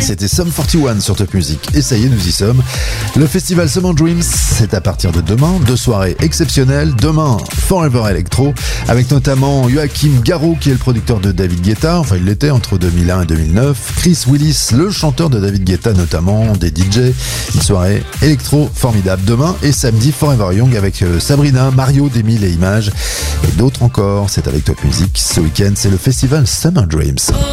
c'était Sum 41 sur Top Music. Et ça y est, nous y sommes. Le festival Summer Dreams, c'est à partir de demain. 2 soirées exceptionnelles. Demain, Forever Electro, avec notamment Joachim Garraud, qui est le producteur de David Guetta. Enfin, il l'était entre 2001 et 2009. Chris Willis, le chanteur de David Guetta, notamment des DJ. Une soirée électro formidable demain. Et samedi, Forever Young avec Sabrina, Mario, Demille et Images. Et d'autres encore. C'est avec Top Music. Ce week-end, c'est le festival Summer Dreams.